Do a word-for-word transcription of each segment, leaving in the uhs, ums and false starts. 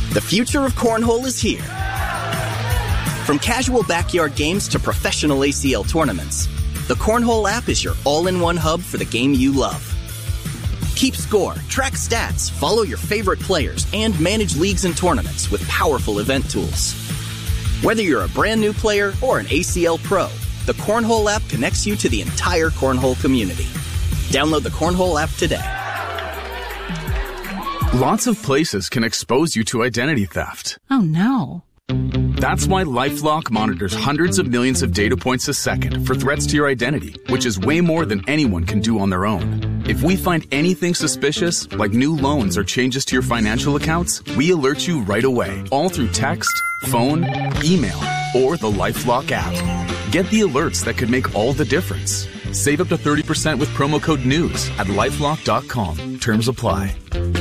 The future of cornhole is here. From casual backyard games to professional A C L tournaments, the Cornhole app is your all-in-one hub for the game you love. Keep score, track stats, follow your favorite players, and manage leagues and tournaments with powerful event tools. Whether you're a brand new player or an A C L pro, the Cornhole app connects you to the entire Cornhole community. Download the Cornhole app today. Lots of places can expose you to identity theft. Oh, no. That's why LifeLock monitors hundreds of millions of data points a second for threats to your identity, which is way more than anyone can do on their own. If we find anything suspicious, like new loans or changes to your financial accounts, we alert you right away, all through text, phone, email, or the LifeLock app. Get the alerts that could make all the difference. Save up to thirty percent with promo code NEWS at lifelock dot com. Terms apply.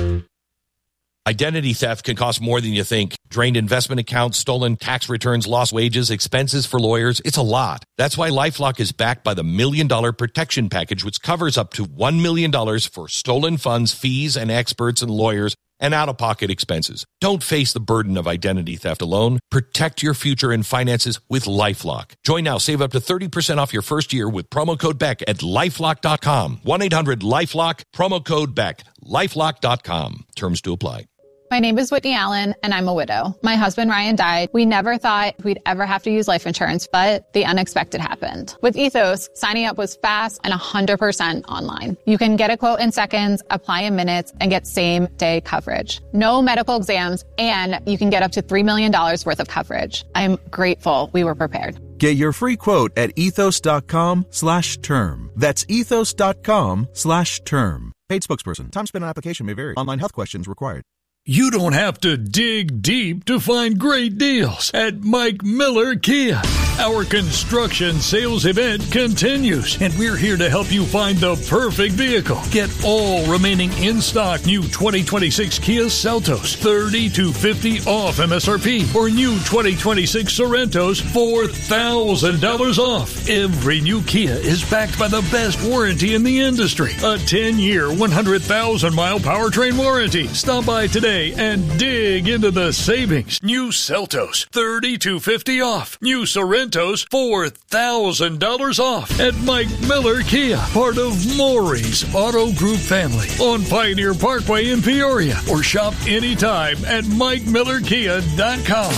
Identity theft can cost more than you think. Drained investment accounts, stolen tax returns, lost wages, expenses for lawyers. It's a lot. That's why LifeLock is backed by the Million Dollar Protection Package, which covers up to one million dollars for stolen funds, fees, and experts and lawyers, and out-of-pocket expenses. Don't face the burden of identity theft alone. Protect your future and finances with LifeLock. Join now. Save up to thirty percent off your first year with promo code Beck at lifelock dot com. one eight hundred lifelock, promo code Beck, lifelock dot com. Terms to apply. My name is Whitney Allen, and I'm a widow. My husband, Ryan, died. We never thought we'd ever have to use life insurance, but the unexpected happened. With Ethos, signing up was fast and one hundred percent online. You can get a quote in seconds, apply in minutes, and get same-day coverage. No medical exams, and you can get up to three million dollars worth of coverage. I'm grateful we were prepared. Get your free quote at ethos.com slash term. That's ethos.com slash term. Paid spokesperson. Time spent on application may vary. Online health questions required. You don't have to dig deep to find great deals at Mike Miller Kia. Our construction sales event continues, and we're here to help you find the perfect vehicle. Get all remaining in-stock new twenty twenty-six Kia Seltos, thirty to fifty off M S R P, or new twenty twenty-six Sorrentos, four thousand dollars off. Every new Kia is backed by the best warranty in the industry, a ten-year, one hundred thousand mile powertrain warranty. Stop by today and dig into the savings. New Seltos, thirty to fifty off. New Sorrentos, four thousand dollars off at Mike Miller Kia, part of Maury's Auto Group family on Pioneer Parkway in Peoria, or shop anytime at mike miller kia dot com.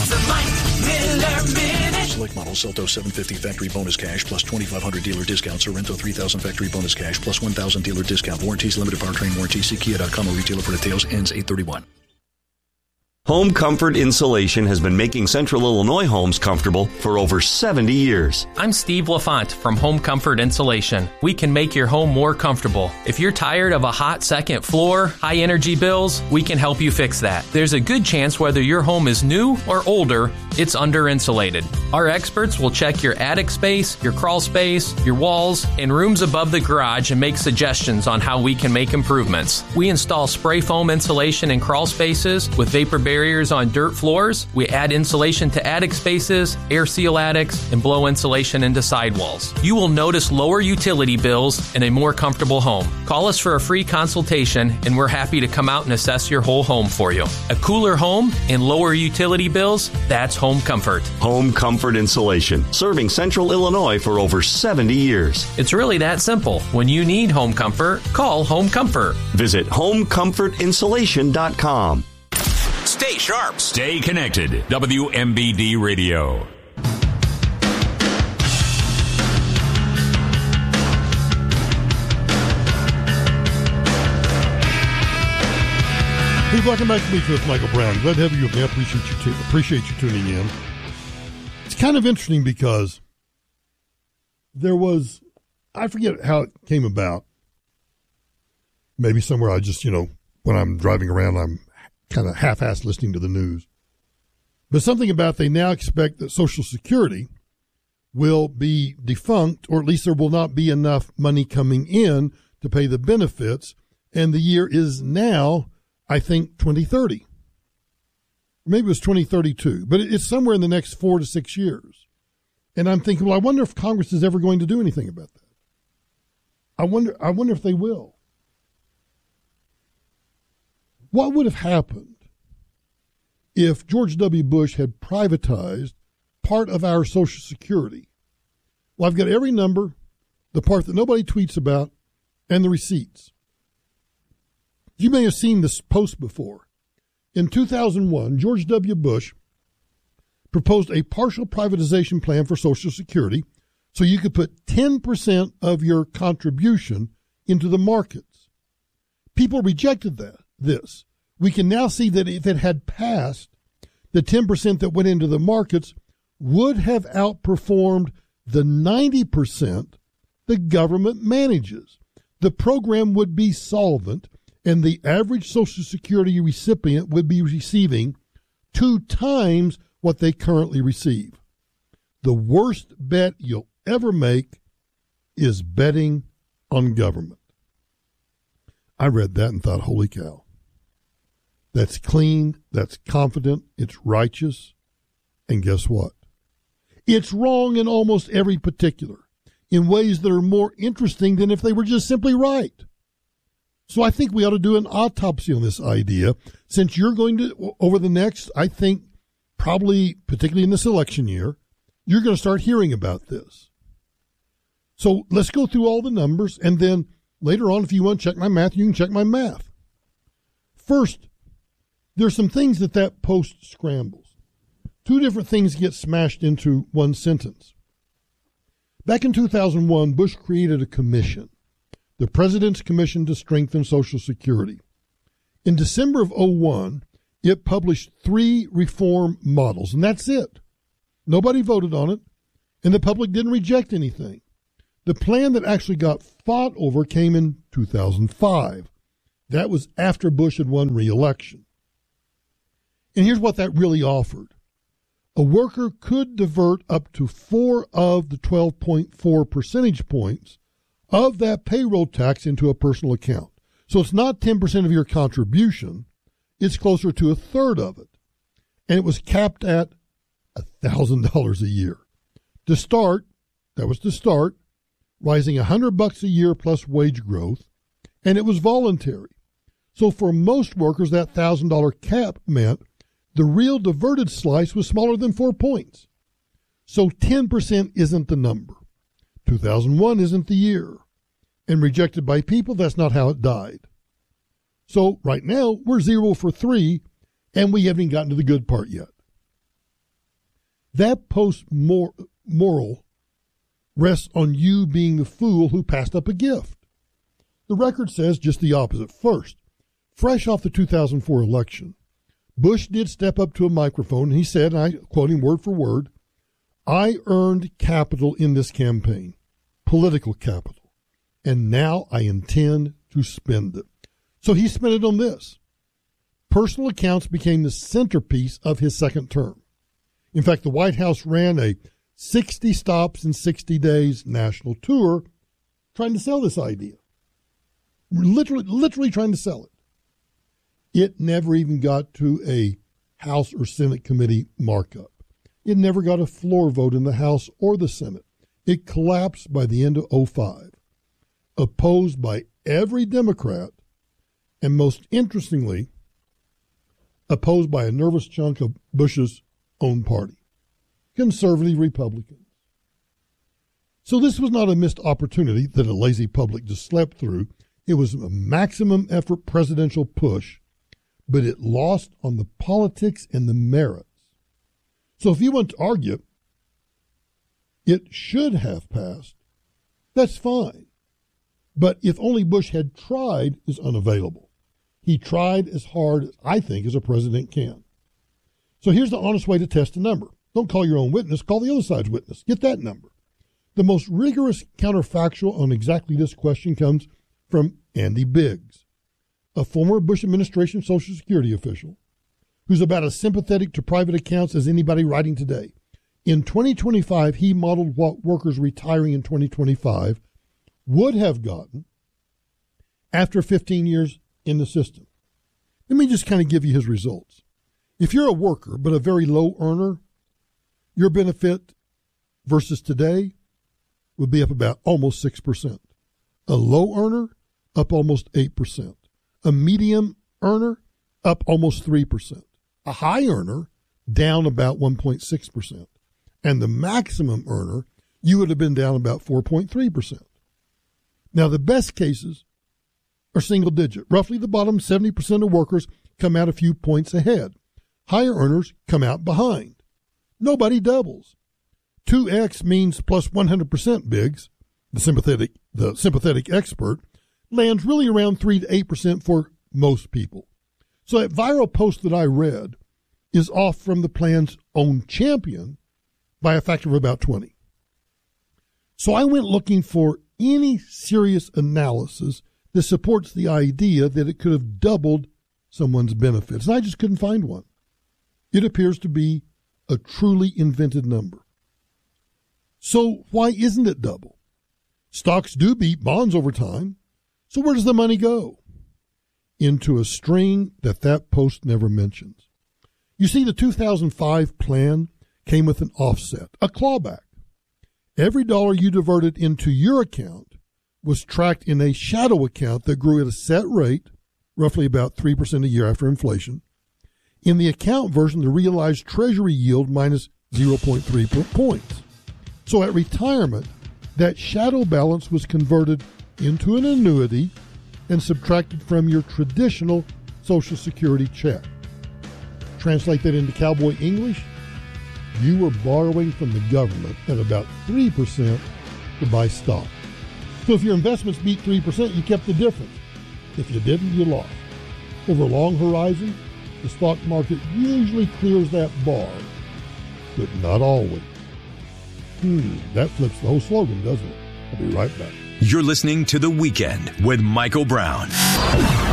Select model Seltos seven fifty factory bonus cash plus twenty-five hundred dealer discount. Sorrento three thousand factory bonus cash plus one thousand dealer discount. Warranties limited powertrain warranty. See kia dot com or retailer for details. Ends eight thirty-one. Home Comfort Insulation has been making Central Illinois homes comfortable for over seventy years. I'm Steve LaFont from Home Comfort Insulation. We can make your home more comfortable. If you're tired of a hot second floor, high energy bills, we can help you fix that. There's a good chance whether your home is new or older, it's under insulated. Our experts will check your attic space, your crawl space, your walls, and rooms above the garage and make suggestions on how we can make improvements. We install spray foam insulation in crawl spaces with vapor barriers on dirt floors. We add insulation to attic spaces, air seal attics, and blow insulation into sidewalls. You will notice lower utility bills and a more comfortable home. Call us for a free consultation, and we're happy to come out and assess your whole home for you. A cooler home and lower utility bills, that's Home Comfort. Home Comfort Insulation, serving Central Illinois for over seventy years. It's really that simple. When you need home comfort, call Home Comfort. Visit home comfort insulation dot com. Stay sharp. Stay connected. W M B D Radio. Hey, welcome back to Meet with Michael Brown. Glad to have you with me. I appreciate you, too. appreciate you tuning in. It's kind of interesting because there was, I forget how it came about. Maybe somewhere I just, you know, when I'm driving around, I'm kind of half-assed listening to the news. But something about they now expect that Social Security will be defunct, or at least there will not be enough money coming in to pay the benefits. And the year is now, I think, twenty thirty. Maybe it was twenty thirty-two, but it's somewhere in the next four to six years. And I'm thinking, well, I wonder if Congress is ever going to do anything about that. I wonder, I wonder if they will. What would have happened if George W. Bush had privatized part of our Social Security. Well, I've got every number, the part that nobody tweets about, and the receipts. You may have seen this post before. In two thousand one, George W. Bush proposed a partial privatization plan for Social Security so you could put ten percent of your contribution into the markets. People rejected that. This. We can now see that if it had passed, the ten percent that went into the markets would have outperformed the ninety percent the government manages. The program would be solvent, and the average Social Security recipient would be receiving two times what they currently receive. The worst bet you'll ever make is betting on government. I read that and thought, holy cow. That's clean, that's confident, it's righteous, and guess what? It's wrong in almost every particular, in ways that are more interesting than if they were just simply right. So I think we ought to do an autopsy on this idea, since you're going to, over the next, I think, probably, particularly in this election year, you're going to start hearing about this. So let's go through all the numbers, and then later on, if you want to check my math, you can check my math. First, there's some things that that post scrambles. Two different things get smashed into one sentence. Back in two thousand one, Bush created a commission, the President's Commission to Strengthen Social Security. In December of oh one, it published three reform models, and that's it. Nobody voted on it, and the public didn't reject anything. The plan that actually got fought over came in two thousand five. That was after Bush had won re-election. And here's what that really offered. A worker could divert up to four of the twelve point four percentage points of that payroll tax into a personal account. So it's not ten percent of your contribution. It's closer to a third of it. And it was capped at one thousand dollars a year. To start, that was to start, rising one hundred bucks a year plus wage growth, and it was voluntary. So for most workers, that one thousand dollars cap meant the real diverted slice was smaller than four points. So ten percent isn't the number. two thousand one isn't the year. And rejected by people, that's not how it died. So right now, we're zero for three, and we haven't even gotten to the good part yet. That post-moral rests on you being the fool who passed up a gift. The record says just the opposite. First, fresh off the two thousand four election, Bush did step up to a microphone, and he said, and I quote him word for word, "I earned capital in this campaign, political capital, and now I intend to spend it." So he spent it on this. Personal accounts became the centerpiece of his second term. In fact, the White House ran a sixty stops in sixty days national tour trying to sell this idea. Literally, literally trying to sell it. It never even got to a House or Senate committee markup. It never got a floor vote in the House or the Senate. It collapsed by the end of oh five, opposed by every Democrat, and most interestingly, opposed by a nervous chunk of Bush's own party, conservative Republicans. So this was not a missed opportunity that a lazy public just slept through. It was a maximum effort presidential push, but it lost on the politics and the merits. So if you want to argue it should have passed, that's fine. But if only Bush had tried is unavailable. He tried as hard, I think, as a president can. So here's the honest way to test a number. Don't call your own witness, call the other side's witness. Get that number. The most rigorous counterfactual on exactly this question comes from Andy Biggs, a former Bush administration Social Security official who's about as sympathetic to private accounts as anybody writing today. In twenty twenty-five, he modeled what workers retiring in twenty twenty-five would have gotten after fifteen years in the system. Let me just kind of give you his results. If you're a worker but a very low earner, your benefit versus today would be up about almost six percent. A low earner, up almost eight percent. A medium earner, up almost three percent. a high earner down about one point six percent. And the maximum earner, you would have been down about four point three percent. Now, the best cases are single digit. Roughly the bottom seventy percent of workers come out a few points ahead. Higher earners come out behind. Nobody doubles. two X means plus one hundred percent bigs. The sympathetic, the sympathetic expert lands really around three to eight percent for most people. So that viral post that I read is off from the plan's own champion by a factor of about twenty. So I went looking for any serious analysis that supports the idea that it could have doubled someone's benefits, and I just couldn't find one. It appears to be a truly invented number. So why isn't it double? Stocks do beat bonds over time, so where does the money go? Into a string that that post never mentions. You see, the two thousand five plan came with an offset, a clawback. Every dollar you diverted into your account was tracked in a shadow account that grew at a set rate, roughly about three percent a year after inflation. In the account version, the realized treasury yield minus zero point three points. So at retirement, that shadow balance was converted into an annuity and subtracted from your traditional Social Security check. Translate that into cowboy English, you were borrowing from the government at about three percent to buy stock. So if your investments beat three percent, you kept the difference. If you didn't, you lost. Over a long horizon, the stock market usually clears that bar, but not always. Hmm, that flips the whole slogan, doesn't it? I'll be right back. You're listening to The Weekend with Michael Brown.